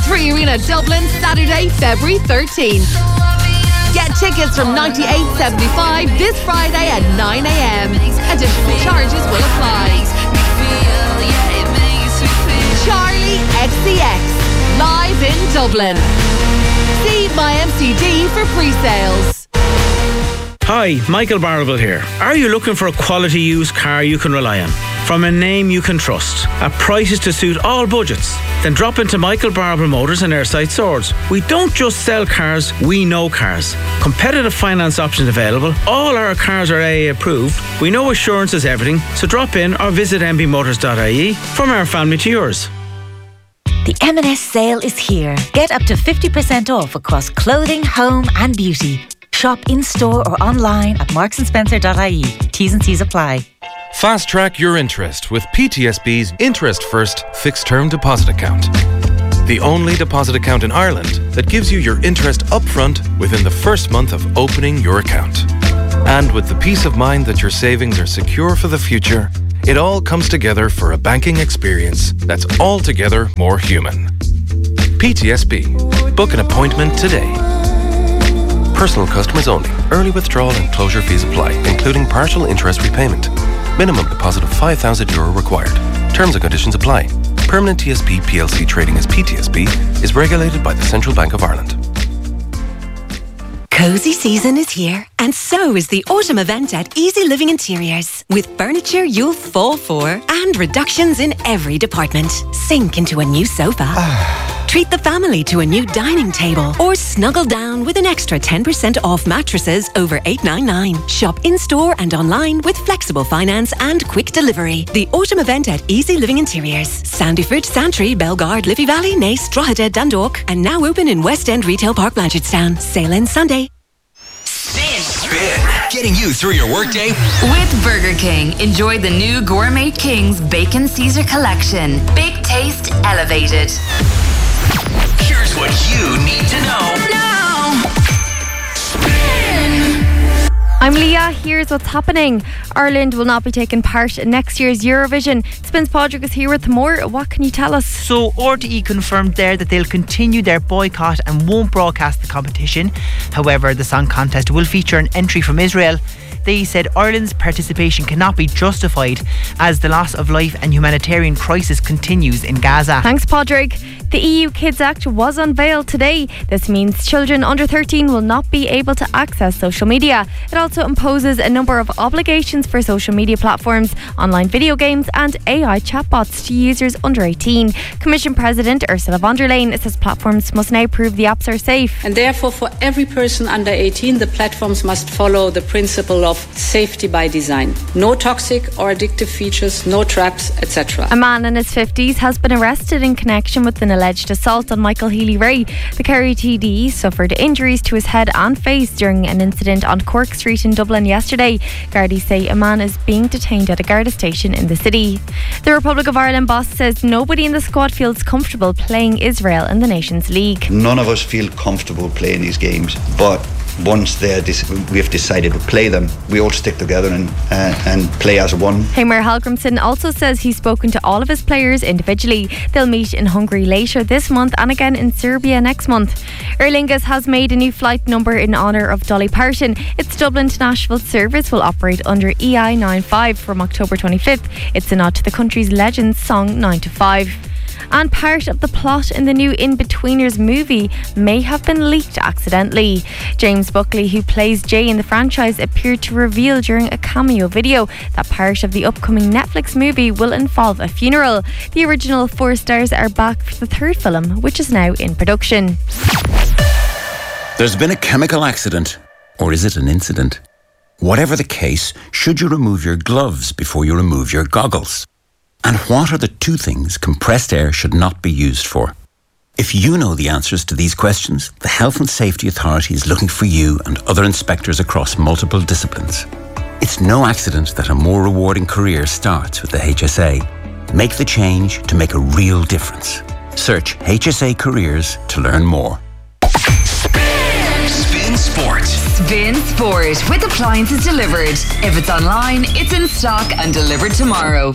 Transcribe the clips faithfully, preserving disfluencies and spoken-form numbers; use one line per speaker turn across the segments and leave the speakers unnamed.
Three Arena Dublin, Saturday, February thirteenth. Get tickets from ninety-eight seventy-five this Friday at nine a.m. Additional charges will apply. Charlie X C X, live in Dublin. See My M C D for pre-sales.
Hi, Michael Barrable here. Are you looking for a quality used car you can rely on? From a name you can trust, at prices to suit all budgets? Then drop into Michael Barrable Motors and Airside Swords. We don't just sell cars, we know cars. Competitive finance options available. All our cars are A A approved. We know assurance is everything, so drop in or visit m b motors dot i e. From our family to yours.
The M and S sale is here. Get up to fifty percent off across clothing, home and beauty. Shop in-store or online at marks and spencer dot i e. T's and C's apply.
Fast track your interest with P T S B's Interest First Fixed Term Deposit Account. The only deposit account in Ireland that gives you your interest upfront within the first month of opening your account. And with the peace of mind that your savings are secure for the future, it all comes together for a banking experience that's altogether more human. P T S B. Book an appointment today. Personal customers only. Early withdrawal and closure fees apply, including partial interest repayment. Minimum deposit of five thousand euro required. Terms and conditions apply. Permanent T S B P L C trading as P T S B is regulated by the Central Bank of Ireland.
Cozy season is here, and so is the autumn event at Easy Living Interiors. With furniture you'll fall for and reductions in every department. Sink into a new sofa. Treat the family to a new dining table or snuggle down with an extra ten percent off mattresses over eight ninety-nine. Shop in-store and online with flexible finance and quick delivery. The autumn event at Easy Living Interiors. Sandyford, Santry, Bellegarde, Liffey Valley, Naas, Drogheda, Dundalk, and now open in West End Retail Park, Blanchardstown. Sale ends Sunday.
Spin. Spin. Getting you through your workday.
With Burger King, enjoy the new Gourmet Kings Bacon Caesar Collection. Big taste elevated.
Here's what you need to know.
Now.
Spin.
I'm Leah. Here's what's happening. Ireland will not be taking part in next year's Eurovision. Spins Padraig is here with more. What can you tell us?
So R T E confirmed there that they'll continue their boycott and won't broadcast the competition. However, the song contest will feature an entry from Israel. They said Ireland's participation cannot be justified as the loss of life and humanitarian crisis continues in Gaza.
Thanks, Padraig. The E U Kids Act was unveiled today. This means children under thirteen will not be able to access social media. It also imposes a number of obligations for social media platforms, online video games and A I chatbots to users under eighteen. Commission President Ursula von der Leyen says platforms must now prove the apps are safe.
And therefore, for every person under eighteen, the platforms must follow the principle of safety by design. No toxic or addictive features, no traps, et cetera.
A man in his fifties has been arrested in connection with an alleged assault on Michael Healy-Rae. The Kerry T D suffered injuries to his head and face during an incident on Cork Street in Dublin yesterday. Gardaí say a man is being detained at a Garda station in the city. The Republic of Ireland boss says nobody in the squad feels comfortable playing Israel in the Nations League.
None of us feel comfortable playing these games, but once they're dis- we've decided to play them, we all stick together and uh, and play as one.
Heimir Hallgrímsson also says he's spoken to all of his players individually. They'll meet in Hungary later this month and again in Serbia next month. Aer Lingus has made a new flight number in honour of Dolly Parton. Its Dublin to Nashville service will operate under E I ninety-five from October twenty-fifth. It's a nod to the country's Legends song nine to five. And part of the plot in the new In-Betweeners movie may have been leaked accidentally. James Buckley, who plays Jay in the franchise, appeared to reveal during a cameo video that part of the upcoming Netflix movie will involve a funeral. The original four stars are back for the third film, which is now in production.
There's been a chemical accident. Or is it an incident? Whatever the case, should you remove your gloves before you remove your goggles? And what are the two things compressed air should not be used for? If you know the answers to these questions, the Health and Safety Authority is looking for you and other inspectors across multiple disciplines. It's no accident that a more rewarding career starts with the H S A. Make the change to make a real difference. Search H S A Careers to learn more.
Spin Sport.
Spin Sport with appliances delivered. If it's online, it's in stock and delivered tomorrow.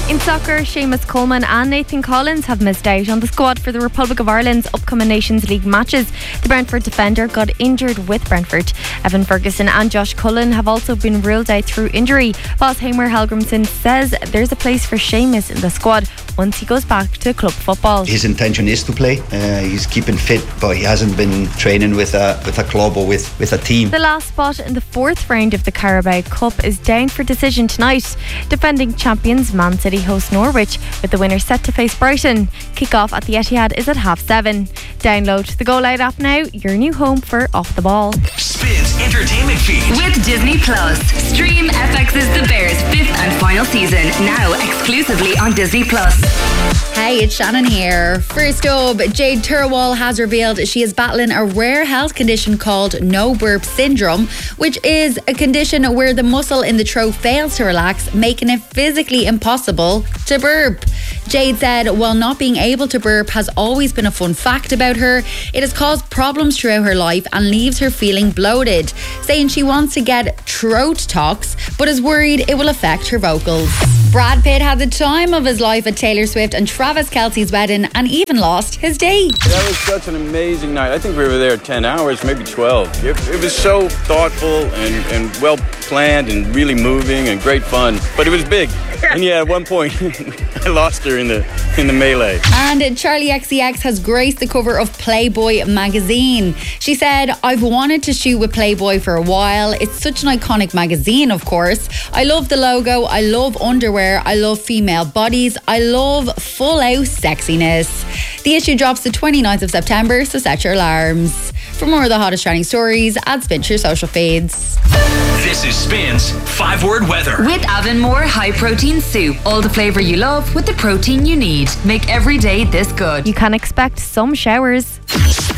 In soccer, Seamus Coleman and Nathan Collins have missed out on the squad for the Republic of Ireland's upcoming Nations League matches. The Brentford defender got injured with Brentford. Evan Ferguson and Josh Cullen have also been ruled out through injury. Boss Hamer Helgrimson says there's a place for Seamus in the squad once he goes back to club football.
His intention is to play. Uh, he's keeping fit, but he hasn't been training with a with a club or with, with a team.
The last spot in the fourth round of the Carabao Cup is down for decision tonight. Defending champions Man City host Norwich, with the winner set to face Brighton. Kick-off at the Etihad is at half seven. Download the Go Loud app now, your new home for Off the Ball.
Spins Entertainment Feed.
With Disney Plus. Stream F X's The Bears' fifth and final season, now exclusively on Disney Plus.
Hey, it's Shannon here. First up, Jade Turwal has revealed she is battling a rare health condition called no burp syndrome, which is a condition where the muscle in the throat fails to relax, making it physically impossible to burp. Jade said while not being able to burp has always been a fun fact about her, it has caused problems throughout her life and leaves her feeling bloated, saying she wants to get throat tox but is worried it will affect her vocals. Brad Pitt had the time of his life at Taylor Swift and Travis Kelce's wedding and even lost his date.
That was such an amazing night. I think we were there ten hours, maybe twelve. It, it was so thoughtful and, and well planned and really moving and great fun, but it was big. And yeah, at one point I lost her in the in the melee.
And Charli X C X has graced the cover of Playboy magazine. She said, "I've wanted to shoot with Playboy for a while. It's such an iconic magazine, of course. I love the logo, I love underwear, I love female bodies, I love full out sexiness." The issue drops the twenty-ninth of September, so set your alarms. For more of the hottest trending stories, add Spin to your social feeds.
This is Spin's five word weather.
With Avonmore High Protein Soup. All the flavour you love with the protein you need. Make every day this good.
You can expect some showers.